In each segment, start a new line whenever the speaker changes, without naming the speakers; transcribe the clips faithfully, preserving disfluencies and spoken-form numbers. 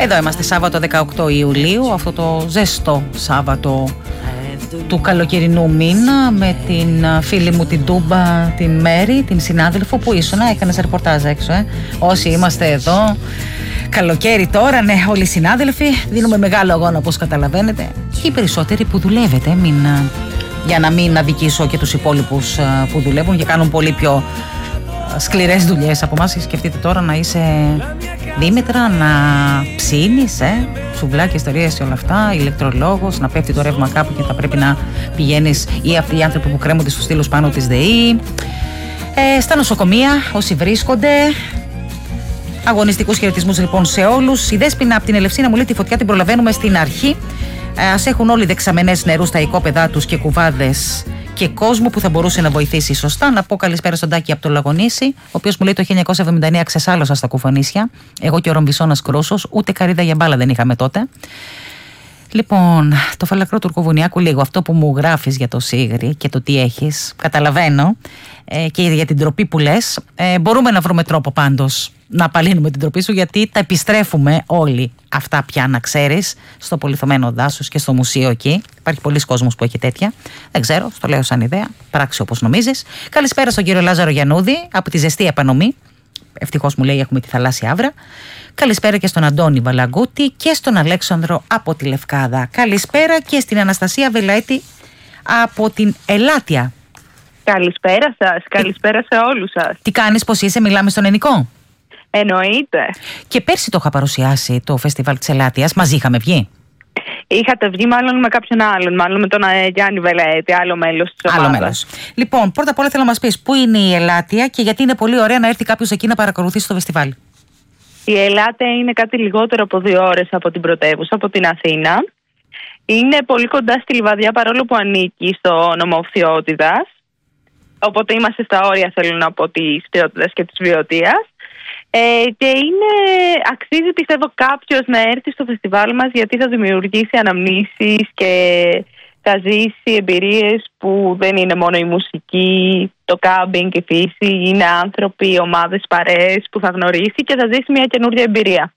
Εδώ είμαστε Σάββατο δεκαοκτώ Ιουλίου, αυτό το ζεστό Σάββατο του καλοκαιρινού μήνα, με την φίλη μου την Τούμπα, την Μέρη, την συνάδελφο. Που ήσουν, έκανες ρεπορτάζ έξω, ε? Όσοι είμαστε εδώ, καλοκαίρι τώρα, ναι, όλοι οι συνάδελφοι, δίνουμε μεγάλο αγώνα, όπως καταλαβαίνετε. Και οι περισσότεροι που δουλεύετε, μην, για να μην αδικήσω και τους υπόλοιπους που δουλεύουν και κάνουν πολύ πιο σκληρές δουλειές από εμάς. Σκεφτείτε τώρα να είσαι Δήμητρα, να ψήνεις, ε, σουβλάκια, ιστορίες και όλα αυτά, ηλεκτρολόγος, να πέφτει το ρεύμα κάπου και θα πρέπει να πηγαίνεις, ή αυτοί οι άνθρωποι που κρέμονται στους στήλους πάνω της ΔΕΗ, ε, στα νοσοκομεία, όσοι βρίσκονται. Αγωνιστικούς χαιρετισμούς λοιπόν σε όλους. Η Δέσποινα από την Ελευσίνα μου λέει: τη φωτιά την προλαβαίνουμε στην αρχή. Ε, ας έχουν όλοι δεξαμενές νερού στα οικόπεδά τους και κουβάδες και κόσμο που θα μπορούσε να βοηθήσει σωστά. Να πω καλησπέρα στον Τάκη από το Λαγονήσι, ο οποίος μου λέει: το χίλια εννιακόσια εβδομήντα εννέα ξεσάλωσα στα Κουφανίσια. Εγώ και ο Ρομβισώνας Κρούσος, ούτε καρύδα για μπάλα δεν είχαμε τότε. Λοιπόν, το φαλακρό Τουρκοβουνιάκου λίγο. Αυτό που μου γράφεις για το Σίγρη και το τι έχεις, καταλαβαίνω, ε, και για την τροπή που λες. Ε, μπορούμε να βρούμε τρόπο πάντως να απαλύνουμε την τροπή σου, γιατί τα επιστρέφουμε όλοι αυτά πια, να ξέρεις, στο πολιθωμένο δάσος και στο μουσείο εκεί. Υπάρχει πολλοί κόσμος που έχει τέτοια. Δεν ξέρω, στο λέω σαν ιδέα. Πράξη όπως νομίζεις. Καλησπέρα στον κύριο Λάζαρο Γιαννούδη από τη ζεστή επανομή. Ευτυχώς μου λέει: έχουμε τη θαλάσσια Αύρα. Καλησπέρα και στον Αντώνη Βαλαγκούτη και στον Αλέξανδρο από τη Λευκάδα. Καλησπέρα και στην Αναστασία Βελαέτη από την Ελάτια.
Καλησπέρα σας, καλησπέρα σε όλους σας.
Τι κάνεις, πώς είσαι, μιλάμε στον Ενικό?
Εννοείται.
Και πέρσι το είχα παρουσιάσει το φεστιβάλ της Ελάτιας, μαζί είχαμε βγει.
Είχατε βγει μάλλον με κάποιον άλλον, μάλλον με τον Γιάννη Βελαέτη, άλλο μέλος της ομάδας.
Άλλο μέλος. Λοιπόν, πρώτα απ' όλα θέλω να μας πεις πού είναι η Ελάτια και γιατί είναι πολύ ωραία να έρθει κάποιος εκεί να παρακολουθήσει το φεστιβάλ.
Η Ελάτια είναι κάτι λιγότερο από δύο ώρες από την πρωτεύουσα, από την Αθήνα. Είναι πολύ κοντά στη Λιβαδιά, παρόλο που ανήκει στο νομό Φθιώτιδας. Οπότε είμαστε στα όρια, θέλω να πω, της Φθιώτιδας και της Βιωτίας. Ε, και είναι, αξίζει πιστεύω κάποιος να έρθει στο φεστιβάλ μας, γιατί θα δημιουργήσει αναμνήσεις και θα ζήσει εμπειρίες που δεν είναι μόνο η μουσική, το κάμπινγκ, η φύση. Είναι άνθρωποι, ομάδες, παρέες που θα γνωρίσει και θα ζήσει μια καινούργια εμπειρία.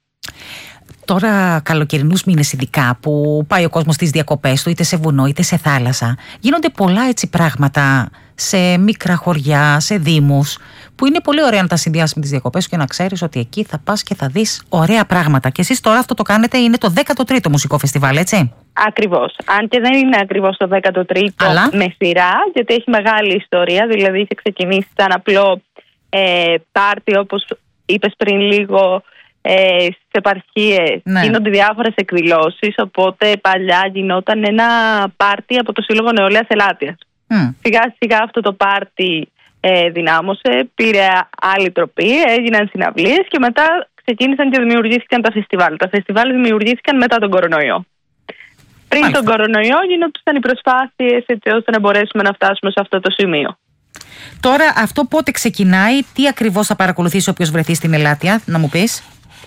Τώρα, καλοκαιρινούς μήνες ειδικά, που πάει ο κόσμος στις διακοπές του, είτε σε βουνό είτε σε θάλασσα, γίνονται πολλά έτσι πράγματα σε μικρά χωριά, σε δήμους, που είναι πολύ ωραία να τα συνδυάσεις με τις διακοπές σου και να ξέρεις ότι εκεί θα πας και θα δεις ωραία πράγματα. Και εσείς τώρα αυτό το κάνετε, είναι το δέκατο τρίτο μουσικό φεστιβάλ, έτσι?
Ακριβώς. Αν και δεν είναι ακριβώς το δέκατο τρίτο. Αλλά με σειρά, γιατί έχει μεγάλη ιστορία. Δηλαδή είχε ξεκινήσει σαν απλό ε, πάρτι, όπως είπες πριν λίγο, ε, στις επαρχίες. Ναι. Γίνονται διάφορες εκδηλώσεις, οπότε παλιά γινόταν ένα πάρτι από το Σύλλογο Νεολαίας Ελάτιας. Mm. Σιγά σιγά αυτό το πάρτι ε, δυνάμωσε, πήρε άλλη τροπή, έγιναν συναυλίες και μετά ξεκίνησαν και δημιουργήθηκαν τα φεστιβάλ. Τα φεστιβάλ δημιουργήθηκαν μετά τον κορονοϊό. Πριν Μάλιστα. τον κορονοϊό γινόταν οι προσπάθειες έτσι ώστε να μπορέσουμε να φτάσουμε σε αυτό το σημείο.
Τώρα αυτό πότε ξεκινάει, τι ακριβώς θα παρακολουθήσει όποιος βρεθεί στην Ελάτια, να μου πεις?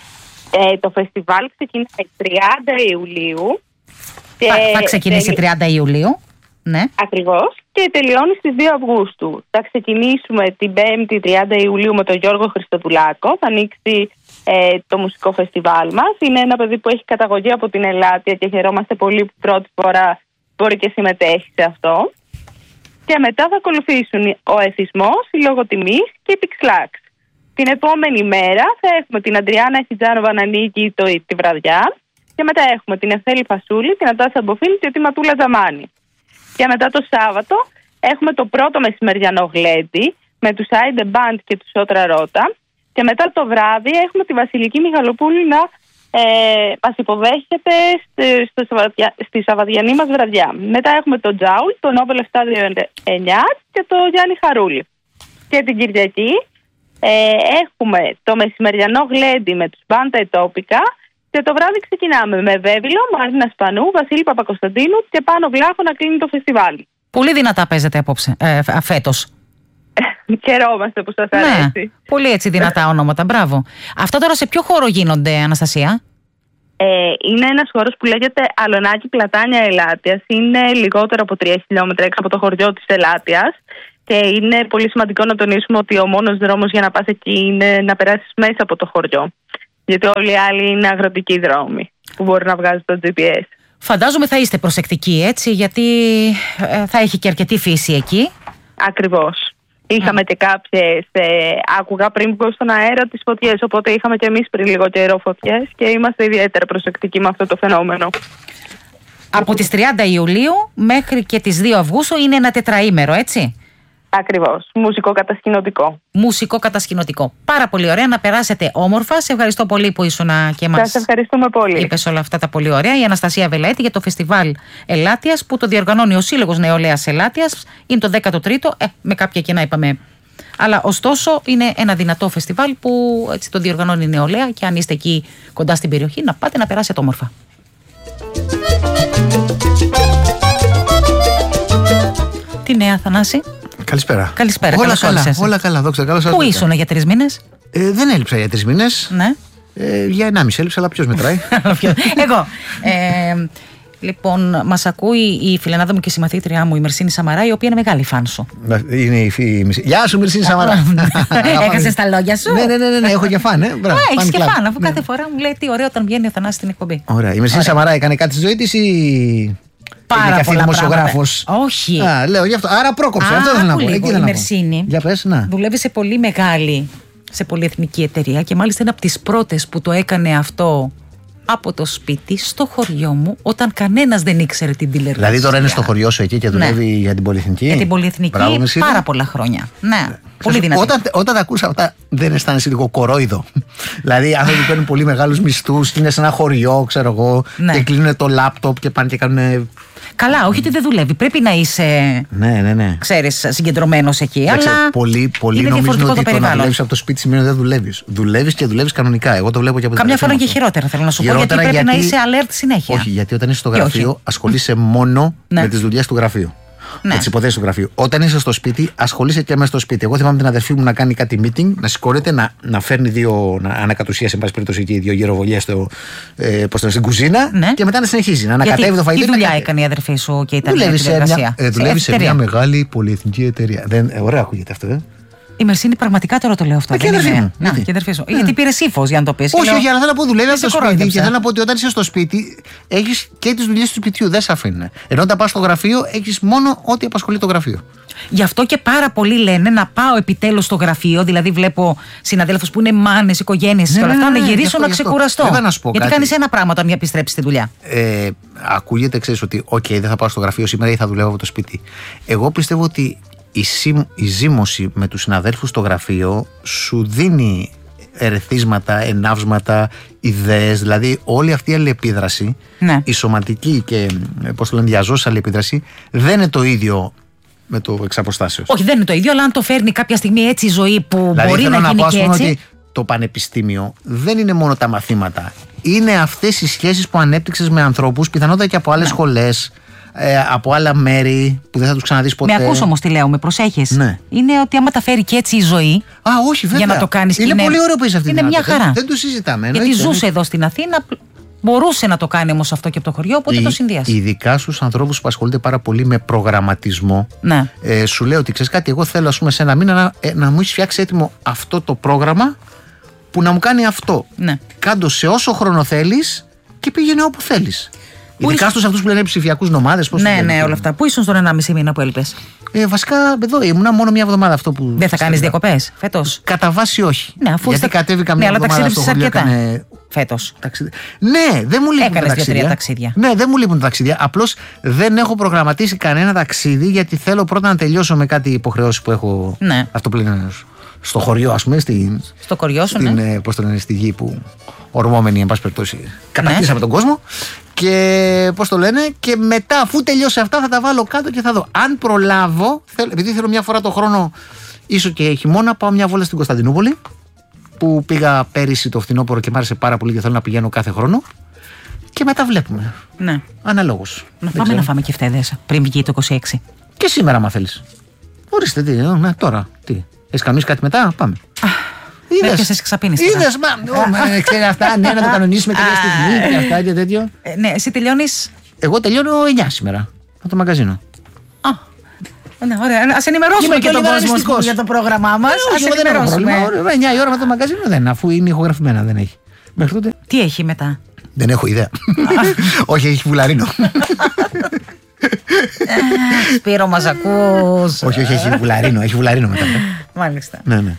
Ε, το φεστιβάλ ξεκινάει τριάντα Ιουλίου.
Και θα, θα ξεκινήσει τελει... τριάντα Ιουλίου. Ναι.
Ακριβώς, και τελειώνει στις δύο Αυγούστου. Θα ξεκινήσουμε την πέμπτη τριάντα Ιουλίου με τον Γιώργο Χριστοδουλάκο. Θα ανοίξει ε, το μουσικό φεστιβάλ μας. Είναι ένα παιδί που έχει καταγωγή από την Ελάτια και χαιρόμαστε πολύ που πρώτη φορά μπορεί και συμμετέχει σε αυτό. Και μετά θα ακολουθήσουν ο Εθισμός, η Λογοτιμής και η Πιξλάξ. Την επόμενη μέρα θα έχουμε την Αντριάννα Χιτζάνοβα να ανοίγει το, τη βραδιά. Και μετά έχουμε την Ευθέλη Φασούλη, την Αντάσα Μποφίλη και τη Ματούλα Ζαμάνη. Και μετά το Σάββατο έχουμε το πρώτο μεσημεριανό γλέντι με τους Άιντε Μπαντ και τους Σότρα Ρότα. Και μετά το βράδυ έχουμε τη Βασιλική Μιχαλοπούλη να ε, μας υποδέχεται στη, στη, στη Σαββαδιανή μας βραδιά. Μετά έχουμε το Τζάουλ, το Νόβελ Στάδιο εννιά και το Γιάννη Χαρούλη. Και την Κυριακή ε, έχουμε το μεσημεριανό γλέντι με τους Μπάντα Ετόπικα. Και το βράδυ ξεκινάμε με Βέβυλο, Μαρίνα Σπανού, Βασίλη Παπακοσταντίνου και Πάνο Βλάχο να κλείνει το φεστιβάλ. Πολύ δυνατά παίζετε απόψε, ε, φέτος. Χαιρόμαστε που σας αρέσει.
Ναι, πολύ έτσι δυνατά ονόματα, μπράβο. Αυτά τώρα σε ποιο χώρο γίνονται, Αναστασία?
Ε, είναι ένας χώρος που λέγεται Αλωνάκη Πλατάνια Ελάτιας. Είναι λιγότερο από τρία χιλιόμετρα έξω από το χωριό της Ελάτιας. Και είναι πολύ σημαντικό να τονίσουμε ότι ο μόνος δρόμος για να πας εκεί είναι να περάσεις μέσα από το χωριό. Γιατί όλοι οι άλλοι είναι αγροτικοί δρόμοι που μπορεί να βγάζει το τζι πι ες.
Φαντάζομαι θα είστε προσεκτικοί, έτσι, γιατί ε, θα έχει και αρκετή φύση εκεί.
Ακριβώς. Είχαμε mm. και κάποιες, ε, άκουγα πριν βγω στον αέρα τις φωτιές, οπότε είχαμε και εμείς πριν λίγο καιρό φωτιές και είμαστε ιδιαίτερα προσεκτικοί με αυτό το φαινόμενο.
Από τις τριάντα Ιουλίου μέχρι και τις δύο Αυγούστου είναι ένα τετραήμερο, έτσι.
Ακριβώς. Μουσικό κατασκηνωτικό.
Μουσικό κατασκηνωτικό. Πάρα πολύ ωραία, να περάσετε όμορφα. Σε ευχαριστώ πολύ που ήσουν και μας.
Σας ευχαριστούμε πολύ.
Είπες όλα αυτά τα πολύ ωραία. Η Αναστασία Βελαέτη για το Φεστιβάλ Ελάτιας που το διοργανώνει ο Σύλλογος Νεολαίας Ελάτιας. Είναι το δέκατο τρίτο, ε, με κάποια κοινά είπαμε. Αλλά ωστόσο είναι ένα δυνατό φεστιβάλ που έτσι το διοργανώνει η νεολαία και αν είστε εκεί κοντά στην περιοχή να πάτε να περάσετε όμορφα. Τι νέα, Θανάση?
Καλησπέρα.
Καλησπέρα.
Όλα καλά, όλα καλά, δόξα τω Θεώ.
Πού ήσουν για τρεις μήνες?
Ε, δεν έλειψα για τρεις μήνες.
Ναι.
Ε, για ενάμιση έλειψα, αλλά ποιος μετράει?
Εγώ. Ε, λοιπόν, μας ακούει η φιλενάδα μου και συμμαθήτριά μου, η Μερσίνη Σαμαρά, η οποία είναι μεγάλη φαν σου.
Είναι η φι... Γεια σου, Μερσίνη Σαμαρά.
Έχασες τα λόγια σου?
Ναι, ναι, ναι, ναι, έχω και φαν. Ε.
Έχεις και φαν, αφού κάθε φορά μου λέει τι ωραίο όταν βγαίνει ο Θανάσης στην εκπομπή.
Ωραία. Η Μερσίνη Σαμαρά έκανε κάτι στη ζωή της ή.
Πάρα πολλά
δημοσιογράφος.
Όχι.
Α, λέω γι' αυτό. Άρα πρόκοψε.
Α,
αυτό δεν
λίγο.
Εκεί
η Μερσίνη
για πες, να.
δουλεύει σε πολύ μεγάλη, σε πολυεθνική εταιρεία και μάλιστα είναι από τις πρώτες που το έκανε αυτό από το σπίτι στο χωριό μου όταν κανένας δεν ήξερε την τηλεργασία.
Δηλαδή τώρα είναι στο χωριό σου εκεί και δουλεύει ναι. για την πολυεθνική.
Για την πολυεθνική Μπράβο, πάρα πολλά χρόνια. Ναι, ναι. Πολύ δυνατή.
Όταν, όταν τα ακούς αυτά δεν αισθάνεσαι λίγο κορόιδο? Δηλαδή άνθρωποι παίρνουν πολύ μεγάλους μισθούς και είναι σε ένα χωριό, ξέρω εγώ, ναι. και κλείνουν το λάπτοπ και πάνε και κάνουν.
Καλά, όχι ότι δεν δουλεύει. Πρέπει να είσαι,
ναι, ναι, ναι.
ξέρεις, συγκεντρωμένος εκεί.
Δεν
αλλά
ξέρω, πολλοί πολλοί νομίζουν ότι το, το να δουλεύεις από το σπίτι σημαίνει ότι δεν δουλεύεις. Δουλεύεις και δουλεύεις κανονικά. Εγώ το βλέπω και από την
Καμιά φορά και χειρότερα, θέλω να σου χειρότερα πω, γιατί πρέπει γιατί... να είσαι alert συνέχεια.
Όχι, γιατί όταν είσαι στο γραφείο ασχολείσαι μόνο ναι. με τις δουλειές του γραφείου. Ναι. Με τις υποθέσεις του γραφείου. Όταν είσαι στο σπίτι, ασχολείσαι και μέσα στο σπίτι. Εγώ θυμάμαι την αδερφή μου να κάνει κάτι meeting, να σηκώνεται, να, να φέρνει δύο, να ανακατουσίασε, εν πάση περιπτώσει, εκεί δύο γυροβολιές στο, ε, στην κουζίνα ναι. και μετά να συνεχίζει. Να ανακατεύει το φαγητό.
Τι δουλειά
να...
έκανε η αδερφή σου και ήταν
δουλεύει
σε μια,
ε, δουλεύει σε, σε μια μεγάλη πολυεθνική εταιρεία. Δεν, ε, ωραία ακούγεται αυτό, ε.
Η Μερσίνη πραγματικά τώρα το λέω αυτό.
Και αδερφή μου.
Να, και αδερφή σου. Yeah. Γιατί πήρε ύφος για να το πει.
Όχι, όχι, αλλά θέλω να πω δουλεύει από το σπίτι. Και θέλω να πω ότι όταν είσαι στο σπίτι έχει και τις δουλειές του σπιτιού. Δεν σε αφήνουν. Ενώ όταν πας στο γραφείο έχει μόνο ό,τι απασχολεί το γραφείο.
Γι' αυτό και πάρα πολλοί λένε να πάω επιτέλους στο γραφείο. Δηλαδή, βλέπω συναδέλφους που είναι μάνες, οικογένειες και όλα αυτά, να γυρίσω να ξεκουραστώ. Γιατί κάνεις ένα πράγμα όταν μια επιστρέψει στη δουλειά.
Ε, ακούγεται, ξέρεις ότι, OK, δεν θα πάω στο γραφείο σήμερα ή θα δουλεύω από το σπίτι. Εγώ πιστεύω ότι η, συμ, η ζήμωση με τους συναδέλφους στο γραφείο σου δίνει ερεθίσματα, ενάυσματα, ιδέες. Δηλαδή, όλη αυτή η αλληλεπίδραση, ναι. η σωματική και πώς το λένε, διαζώσα αλληλεπίδραση, δεν είναι το ίδιο με το εξ αποστάσεως.
Όχι, δεν είναι το ίδιο, αλλά αν το φέρνει κάποια στιγμή έτσι η ζωή που δηλαδή, μπορεί να, να γίνει πω, και έτσι. Ότι
το πανεπιστήμιο δεν είναι μόνο τα μαθήματα. Είναι αυτές οι σχέσεις που ανέπτυξες με ανθρώπους, πιθανότατα και από άλλες ναι. σχολές, ε, από άλλα μέρη που δεν θα τους ξαναδείς ποτέ.
Με ακούς όμως τι λέω, με προσέχεις.
Ναι.
Είναι ότι άμα τα φέρει και έτσι η ζωή.
Α, όχι, βέβαια.
Για να το κάνεις.
Είναι, είναι πολύ ωραίο που είσαι αυτή
είναι
την
μια χαρά.
Δεν, δεν το συζητάμε.
Γιατί
εννοείται,
ζούσε εδώ στην Αθήνα. Μπορούσε να το κάνει όμως αυτό και από το χωριό, οπότε
η,
το συνδυάζει.
Ειδικά στους ανθρώπους που ασχολούνται πάρα πολύ με προγραμματισμό,
ναι.
ε, σου λέω ότι ξέρεις κάτι, εγώ θέλω ας πούμε σε ένα μήνα να, ε, να μου έχεις φτιάξει έτοιμο αυτό το πρόγραμμα που να μου κάνει αυτό.
Ναι.
Κάντο σε όσο χρόνο θέλεις και πήγαινε όπου θέλεις. Ειδικά ήσουν... στους αυτούς που λένε ψηφιακούς νομάδες.
Ναι, ναι, ναι, όλα αυτά. Πού ήσουν στον ενάμιση μήνα που έλειπες?
Ε, βασικά εδώ ήμουνα μόνο μια εβδομάδα αυτό που.
Δεν θα κάνεις διακοπές φέτος?
Κατά βάση όχι.
Ναι, αφού
γιατί στα... κατέβηκα μια
ναι,
εβδομάδα στο χωριό. Έκανε...
Φέτος.
Ταξίδι... Ναι, δεν μου λείπουν τα ταξίδια.
ταξίδια.
Ναι, δεν μου λείπουν τα ταξίδια. Απλώς δεν έχω προγραμματίσει κανένα ταξίδι γιατί θέλω πρώτα να τελειώσω με κάτι υποχρεώσεις που έχω.
Ναι.
Αυτό που λένε στο χωριό, ας πούμε. Στην...
Στο χωριό σου,
στην,
ναι.
Πώς το λένε, στη γη που ορμόμενοι, εν πάση περιπτώσει, κατακτήσαμε ναι. τον κόσμο. Και πώς το λένε, και μετά, αφού τελειώσει αυτά, θα τα βάλω κάτω και θα δω. Αν προλάβω, θέλ, επειδή θέλω μια φορά το χρόνο, ίσως και χειμώνα, πάω μια βόλτα στην Κωνσταντινούπολη. Που πήγα πέρυσι το φθινόπωρο και μ' άρεσε πάρα πολύ και θέλω να πηγαίνω κάθε χρόνο. Και μετά βλέπουμε.
Ναι.
Αναλόγως.
Να πάμε να φάμε και φτέδες πριν βγει το είκοσι έξι.
Και σήμερα, άμα θέλεις. Ορίστε, τι, ναι, τώρα. Τι. Έχεις κανονίσει κάτι μετά, πάμε.
Είδες, εσύ ξαπίνεις.
Είδες, μα, ξέρει αυτά, ναι, να το κανονίσουμε κάποια στιγμή και αυτά και τέτοιο.
Ναι, εσύ τελειώνεις.
Εγώ τελειώνω εννιά σήμερα, από το μαγκαζίνο.
Ναι, ωραία. Ας ενημερώσουμε και τον κόσμο για το πρόγραμμά μας. Ας ενημερώσουμε.
εννιά η ώρα με το μαγκαζίνο δεν, αφού είναι ηχογραφημένα, δεν έχει. Μέχρι τότε.
Τι έχει μετά?
Δεν έχω ιδέα. Όχι, έχει βουλαρίνο.
Σπύρο, μας ακούς?
Όχι, όχι, έχει βουλαρίνο. Έχει βουλαρίνο μετά.
Μάλιστα.
Ναι, ναι.